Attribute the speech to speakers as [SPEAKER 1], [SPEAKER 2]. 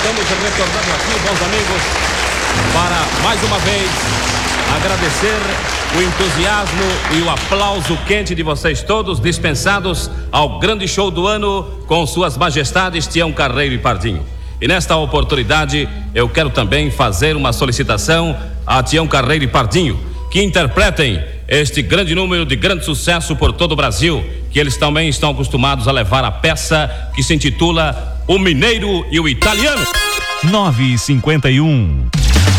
[SPEAKER 1] estamos retornando aqui, bons amigos, para mais uma vez agradecer o entusiasmo e o aplauso quente de vocês todos, dispensados ao grande show do ano com suas majestades Tião Carreiro e Pardinho. E nesta oportunidade eu quero também fazer uma solicitação a Tião Carreiro e Pardinho, que interpretem este grande número de grande sucesso por todo o Brasil, que eles também estão acostumados a levar a peça que se intitula O Mineiro e o Italiano.
[SPEAKER 2] 9h51.